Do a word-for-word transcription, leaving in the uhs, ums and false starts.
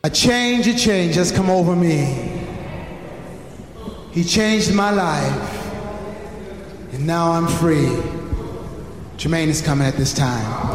A change, a change has come over me. He changed my life, and now I'm free. Jermaine is coming at this time.